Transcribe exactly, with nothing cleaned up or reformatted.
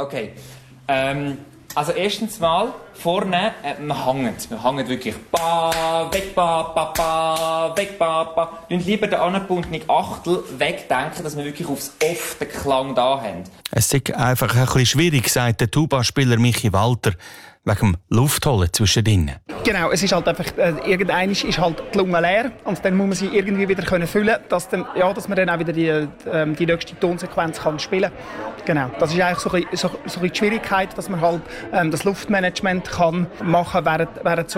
Okay. Ähm, also erstens mal, vorne, äh, wir hängen. Wir hängen wirklich ba, weg, ba, ba, ba, weg, ba, ba. Wir lieber den angebundenen Achtel wegdenken, dass wir wirklich aufs Off den Klang da haben. Es ist einfach ein bisschen schwierig, sagt der Tuba-Spieler Michi Walter, wegen dem Luftholen zwischendrin. Genau, es ist halt einfach, äh, irgendwann ist halt die Lunge leer und dann muss man sie irgendwie wieder können füllen, dass, dann, ja, dass man dann auch wieder die, äh, die nächste Tonsequenz kann spielen kann. Genau, das ist eigentlich so ein bisschen, so, so ein bisschen die Schwierigkeit, dass man halt ähm, das Luftmanagement kann machen während, während so